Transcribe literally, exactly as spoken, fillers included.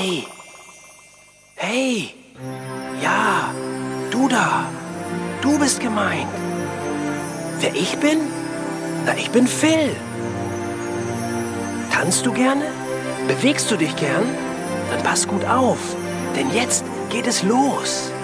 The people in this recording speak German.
Hey, hey, ja, du da, du bist gemeint. Wer ich bin? Na, ich bin Phil. Tanzt du gerne? Bewegst du dich gern? Dann pass gut auf, denn jetzt geht es los.